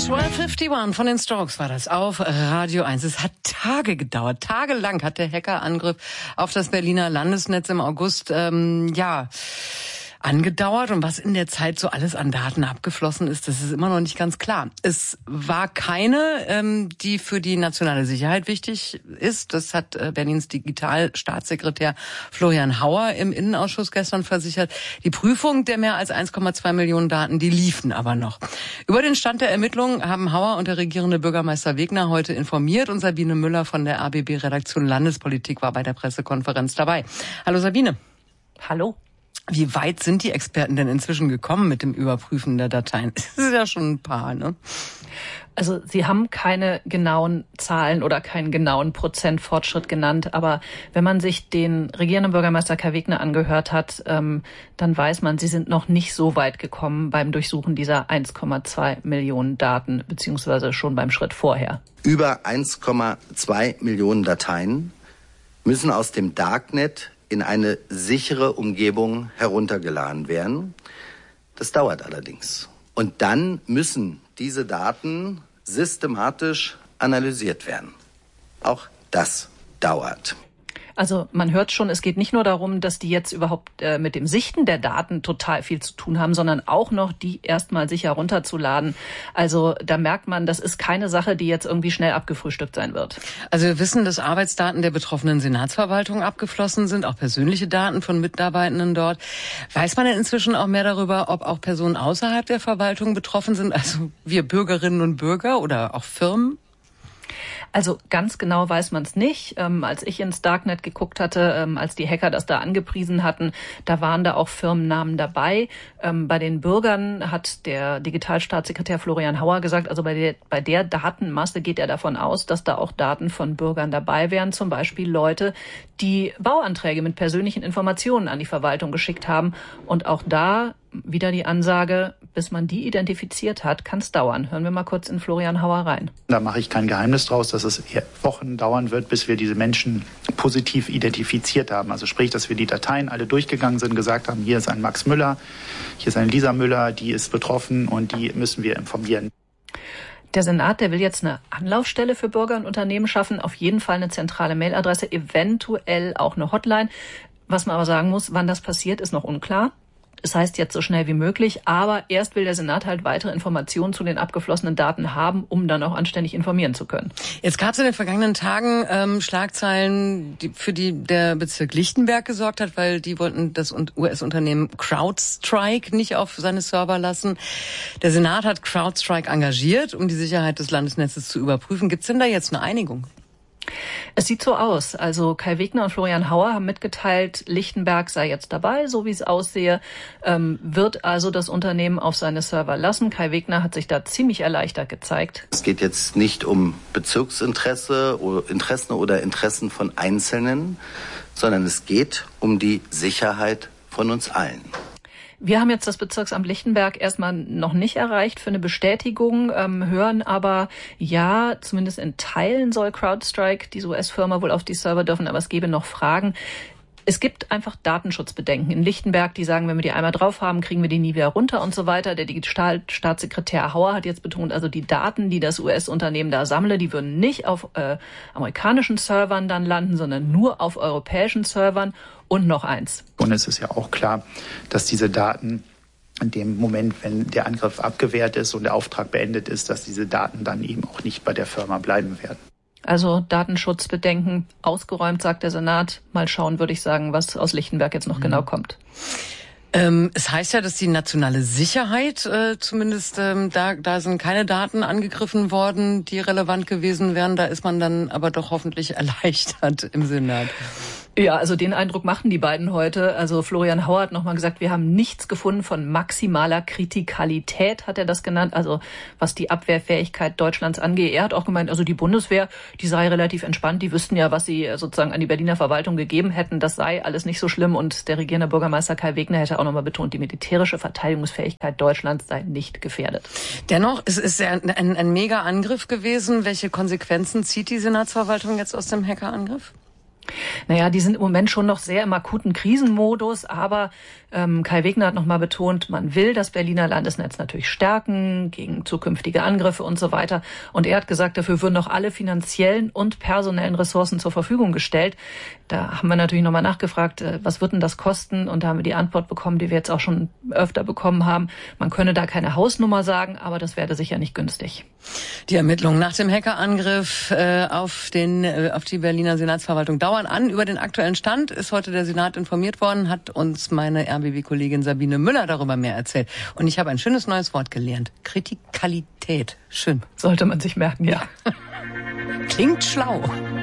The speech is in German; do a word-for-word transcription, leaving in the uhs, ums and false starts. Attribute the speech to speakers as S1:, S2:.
S1: zwölf einundfünfzig von den Strokes war das auf Radio eins. Es hat Tage gedauert. Tagelang hat der Hackerangriff auf das Berliner Landesnetz im August, ähm, ja, angedauert. Und was in der Zeit so alles an Daten abgeflossen ist, das ist immer noch nicht ganz klar. Es war keine, ähm, die für die nationale Sicherheit wichtig ist. Das hat äh, Berlins Digitalstaatssekretär Florian Hauer im Innenausschuss gestern versichert. Die Prüfung der mehr als eins Komma zwei Millionen Daten, die liefen aber noch. Über den Stand der Ermittlungen haben Hauer und der regierende Bürgermeister Wegner heute informiert. Und Sabine Müller von der A B B-Redaktion Landespolitik war bei der Pressekonferenz dabei. Hallo Sabine.
S2: Hallo.
S1: Wie weit sind die Experten denn inzwischen gekommen mit dem Überprüfen der Dateien? Das ist ja schon ein paar, ne?
S2: Also Sie haben keine genauen Zahlen oder keinen genauen Prozentfortschritt genannt, aber wenn man sich den regierenden Bürgermeister Kai Wegner angehört hat, ähm, dann weiß man, Sie sind noch nicht so weit gekommen beim Durchsuchen dieser eins Komma zwei Millionen Daten, beziehungsweise schon beim Schritt vorher.
S3: Über eins Komma zwei Millionen Dateien müssen aus dem Darknet in eine sichere Umgebung heruntergeladen werden. Das dauert allerdings. Und dann müssen diese Daten systematisch analysiert werden. Auch das dauert.
S2: Also man hört schon, es geht nicht nur darum, dass die jetzt überhaupt äh, mit dem Sichten der Daten total viel zu tun haben, sondern auch noch, die erstmal sicher runterzuladen. Also da merkt man, das ist keine Sache, die jetzt irgendwie schnell abgefrühstückt sein wird.
S1: Also wir wissen, dass Arbeitsdaten der betroffenen Senatsverwaltung abgeflossen sind, auch persönliche Daten von Mitarbeitenden dort. Weiß man denn inzwischen auch mehr darüber, ob auch Personen außerhalb der Verwaltung betroffen sind, also wir Bürgerinnen und Bürger oder auch Firmen?
S2: Also ganz genau weiß man es nicht. Ähm, als ich ins Darknet geguckt hatte, ähm, als die Hacker das da angepriesen hatten, da waren da auch Firmennamen dabei. Ähm, bei den Bürgern hat der Digitalstaatssekretär Florian Hauer gesagt, also bei der, bei der Datenmasse geht er davon aus, dass da auch Daten von Bürgern dabei wären. Zum Beispiel Leute, die Bauanträge mit persönlichen Informationen an die Verwaltung geschickt haben. Und auch da wieder die Ansage, bis man die identifiziert hat, kann es dauern. Hören wir mal kurz in Florian Hauer rein.
S4: Da mache ich kein Geheimnis draus, dass es eher Wochen dauern wird, bis wir diese Menschen positiv identifiziert haben. Also sprich, dass wir die Dateien alle durchgegangen sind, gesagt haben, hier ist ein Max Müller, hier ist ein Lisa Müller, die ist betroffen und die müssen wir informieren.
S2: Der Senat, der will jetzt eine Anlaufstelle für Bürger und Unternehmen schaffen, auf jeden Fall eine zentrale Mailadresse, eventuell auch eine Hotline. Was man aber sagen muss, wann das passiert, ist noch unklar. Es heißt jetzt so schnell wie möglich, aber erst will der Senat halt weitere Informationen zu den abgeflossenen Daten haben, um dann auch anständig informieren zu können.
S1: Jetzt gab es in den vergangenen Tagen ähm, Schlagzeilen, die, für die der Bezirk Lichtenberg gesorgt hat, weil die wollten das U S-Unternehmen CrowdStrike nicht auf seine Server lassen. Der Senat hat CrowdStrike engagiert, um die Sicherheit des Landesnetzes zu überprüfen. Gibt es denn da jetzt eine Einigung?
S2: Es sieht so aus. Also Kai Wegner und Florian Hauer haben mitgeteilt, Lichtenberg sei jetzt dabei, so wie es aussehe, ähm, wird also das Unternehmen auf seine Server lassen. Kai Wegner hat sich da ziemlich erleichtert gezeigt.
S3: Es geht jetzt nicht um Bezirksinteresse oder Interessen oder Interessen von Einzelnen, sondern es geht um die Sicherheit von uns allen.
S2: Wir haben jetzt das Bezirksamt Lichtenberg erstmal noch nicht erreicht für eine Bestätigung, ähm, hören aber, ja, zumindest in Teilen soll CrowdStrike, diese U S-Firma, wohl auf die Server dürfen, aber es gäbe noch Fragen. Es gibt einfach Datenschutzbedenken in Lichtenberg, die sagen, wenn wir die einmal drauf haben, kriegen wir die nie wieder runter und so weiter. Der Digitalstaatssekretär Hauer hat jetzt betont, also die Daten, die das U S-Unternehmen da sammle, die würden nicht auf äh, amerikanischen Servern dann landen, sondern nur auf europäischen Servern. Und noch eins.
S4: Und es ist ja auch klar, dass diese Daten in dem Moment, wenn der Angriff abgewehrt ist und der Auftrag beendet ist, dass diese Daten dann eben auch nicht bei der Firma bleiben werden.
S2: Also Datenschutzbedenken ausgeräumt, sagt der Senat. Mal schauen, würde ich sagen, was aus Lichtenberg jetzt noch mhm. genau kommt.
S1: Ähm, es heißt ja, dass die nationale Sicherheit, äh, zumindest ähm, da, da sind keine Daten angegriffen worden, die relevant gewesen wären. Da ist man dann aber doch hoffentlich erleichtert im Senat.
S2: Ja, also den Eindruck machen die beiden heute. Also Florian Hauer hat nochmal gesagt, wir haben nichts gefunden von maximaler Kritikalität, hat er das genannt, also was die Abwehrfähigkeit Deutschlands angeht. Er hat auch gemeint, also die Bundeswehr, die sei relativ entspannt, die wüssten ja, was sie sozusagen an die Berliner Verwaltung gegeben hätten, das sei alles nicht so schlimm. Und der regierende Bürgermeister Kai Wegner hätte auch nochmal betont, die militärische Verteidigungsfähigkeit Deutschlands sei nicht gefährdet.
S1: Dennoch, es ist ja ein, ein, ein Mega-Angriff gewesen. Welche Konsequenzen zieht die Senatsverwaltung jetzt aus dem Hackerangriff?
S2: Naja, die sind im Moment schon noch sehr im akuten Krisenmodus, aber Ähm, Kai Wegner hat nochmal betont, man will das Berliner Landesnetz natürlich stärken gegen zukünftige Angriffe und so weiter. Und er hat gesagt, dafür würden auch alle finanziellen und personellen Ressourcen zur Verfügung gestellt. Da haben wir natürlich nochmal nachgefragt, was wird denn das kosten? Und da haben wir die Antwort bekommen, die wir jetzt auch schon öfter bekommen haben. Man könne da keine Hausnummer sagen, aber das werde sicher nicht günstig.
S1: Die Ermittlungen nach dem Hackerangriff äh, auf, den, äh, auf die Berliner Senatsverwaltung dauern an. Über den aktuellen Stand ist heute der Senat informiert worden, hat uns meine R B B-Kollegin Sabine Müller darüber mehr erzählt. Und ich habe ein schönes neues Wort gelernt. Kritikalität. Schön.
S2: Sollte man sich merken, ja.
S1: Klingt schlau.